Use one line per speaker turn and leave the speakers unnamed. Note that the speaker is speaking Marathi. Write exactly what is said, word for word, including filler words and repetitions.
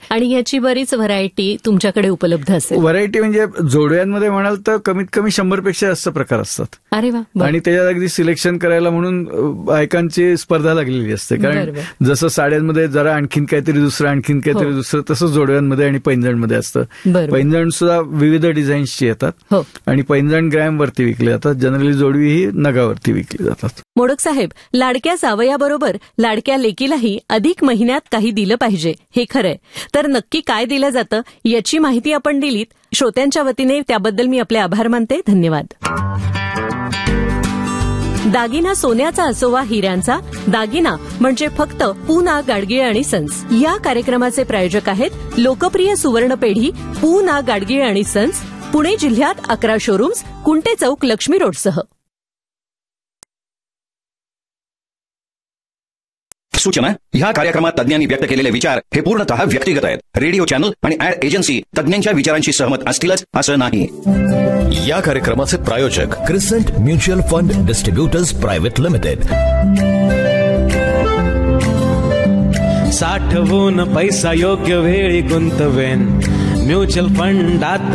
आणि याची बरीच व्हरायटी तुमच्याकडे उपलब्ध असेल.
व्हरायटी म्हणजे जोडव्यांमध्ये म्हणाल तर कमीत कमी शंभर पेक्षा जास्त प्रकार असतात.
अरे वा.
आणि त्याच्यात अगदी सिलेक्शन करायला म्हणून बायकांची स्पर्धा लागलेली असते. कारण जसं साड्यांमध्ये जरा आणखीन काहीतरी दुसरं आणखीन काहीतरी दुसरं तसंच जोडव्यांमध्ये आणि पैंजणमध्ये असतं. पैंजण सुद्धा विविध डिझाईन्सची येतात आणि पैंजण ग्रॅम वरती विकले जातात. जनरली जोडवी ही नगावरती विकली जातात.
मोडक साहेब, लाडक्या जावयाबरोबर लाडक्या लेकीलाही अधिक महिन्यात काही दिलं पाहिजे हे खरंय. तर नक्की काय दिलं जातं याची माहिती आपण दिलीत. श्रोत्यांच्या वतीने त्याबद्दल मी आपले आभार मानते. धन्यवाद. दागिना सोन्याचा असो वा हिऱ्यांचा, दागिना म्हणजे फक्त पु ना गाडगीळ आणि सन्स. या कार्यक्रमाचे प्रायोजक आहेत लोकप्रिय सुवर्ण पेढी पु ना गाडगीळ आणि सन्स, पुणे जिल्ह्यात अकरा शोरूम्स, कुंटे चौक, लक्ष्मी रोडसह.
सूचना: ह्या कार्यक्रमात तज्ञांनी व्यक्त केलेले विचार हे पूर्णतः व्यक्तिगत आहेत. रेडिओ चॅनल आणि ऍड एजन्सी तज्ञांच्या विचारांशी सहमत असतीलच असं नाही.
या कार्यक्रमाचे प्रायोजक crescent mutual fund distributors private limited.
साठवून पैसा योग्य वेळी गुंतवेन म्युच्युअल फंडात